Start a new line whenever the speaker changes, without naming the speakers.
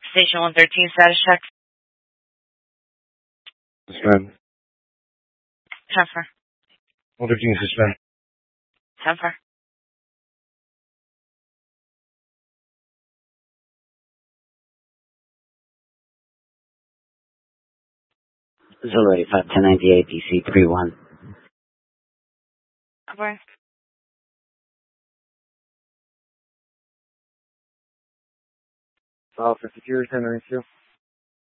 Station 113, status check.
Suspend.
Transfer.
113, suspend.
Transfer.
Zulu 85 1098 DC 31.
Over.
Alpha Security 1092.